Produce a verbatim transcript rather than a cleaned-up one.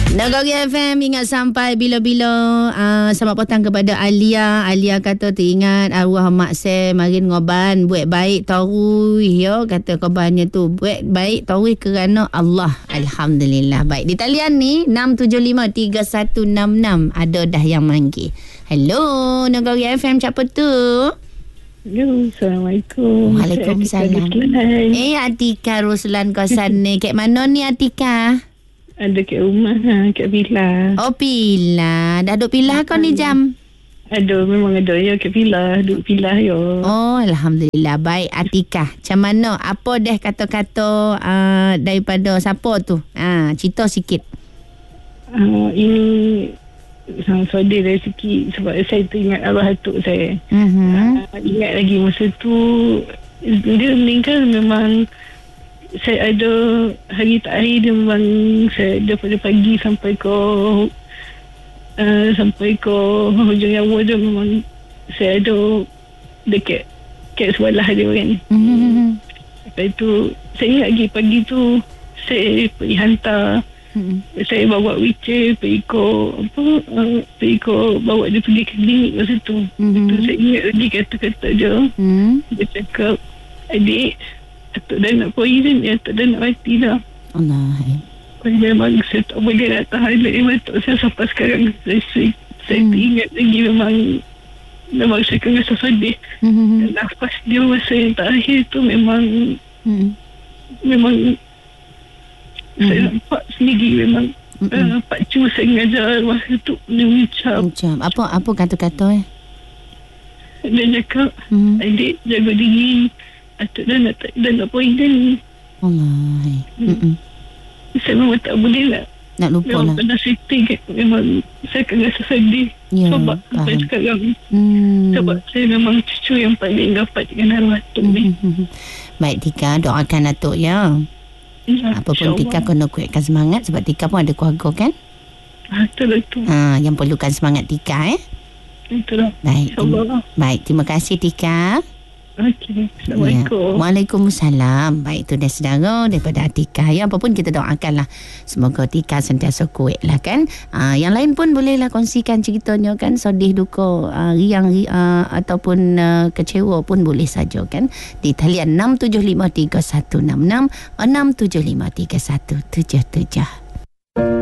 Nagari F M ingat sampai bila-bila. uh, Selamat petang kepada Alia. Alia kata teringat arwah mak saya marin ngoban buat baik taruih ya. Kata korbannya tu buat baik taruih kerana Allah. Alhamdulillah. Baik, di talian ni enam tujuh lima tiga satu enam enam ada dah yang manggil. Hello Nagari F M, siapa tu? Hello, Assalamualaikum. Waalaikumsalam. Eh Atika Ruslan kosan ni. Kat mana ni Atika? Ada kat rumah, ha, kat Villa. Oh, Pila. Dah duduk Pila kau ni jam? Ada, memang ada ya kat Villa. Duduk Villa ya. Oh, Alhamdulillah. Baik, Atika. Macam mana? Apa deh kata-kata uh, daripada siapa tu? Ha, cerita sikit. Uh, ini sang saudara dari sikit sebab saya teringat arwah atuk saya. Uh-huh. Uh, ingat lagi masa tu dia meninggal memang saya ada hari tak hari dia memang saya daripada pagi sampai ke uh, sampai ke hujung nyawa dia memang saya ada dekat dekat sebelah dia kan. Mm-hmm. Lepas tu saya ingat lagi pagi tu saya pergi hantar, mm-hmm. saya bawa wheelchair pergi ke apa uh, pergi ke bawa dia pergi klinik masa tu. Mm-hmm. Tu saya ingat lagi kata-kata dia. Mm-hmm. Dia cakap, adik, atuk dah nak poison, atuk dah nak mati dah. Allah. Memang saya tak boleh nak tahan lagi atuk saya sampai sekarang. Saya, saya, saya hmm. teringat lagi memang memang saya kena rasa sedih. Hmm. Nafas dia masa yang terakhir tu memang hmm. memang hmm. saya nampak sendiri memang hmm. uh, Pak Cu saya mengajar arwah tu dia ucap. Ucap. Apa, apa kata-kata eh? Dia cakap, hmm. adik jaga diri. Atuk dah nak, dah nak poison. Allah. Hmm. Saya memang tak boleh nak. Nak lupa memang lah. Memang pernah setting kan. Memang saya akan rasa sedih. Ya, sebab faham. saya sekarang. Hmm. Sebab saya memang cucu yang paling dapat dengan arwah atuk hmm. ni. Baik Tika, doakan atuk ya. Ya, apapun Tika kena kuatkan semangat sebab Tika pun ada keluarga kan? Betul-betul. Ha, yang perlukan semangat Tika eh. Betul. Baik. Terima, baik, terima kasih Tika. Okey, Assalamualaikum. Ya. Waalaikumsalam. Baik, itu dah saudara daripada Atika. Ya, apa pun kita doakanlah. Semoga Atika sentiasa kuat lah kan. Uh, yang lain pun bolehlah kongsikan ceritanya kan. Sedih, duka, uh, riang, uh, ataupun uh, kecewa pun boleh saja kan. Di talian enam tujuh lima tiga satu enam enam enam tujuh lima tiga satu tujuh tujuh.